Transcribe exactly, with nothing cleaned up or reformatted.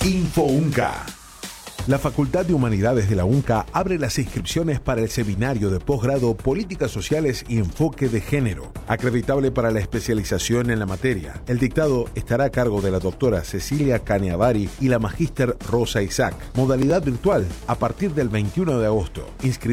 InfoUnca. La Facultad de Humanidades de la UNCA abre las inscripciones para el seminario de posgrado Políticas Sociales y Enfoque de Género, acreditable para la especialización en la materia. El dictado estará a cargo de la doctora Cecilia Caneavari y la magíster Rosa Isaac. Modalidad virtual a partir del veintiuno de agosto. Inscri-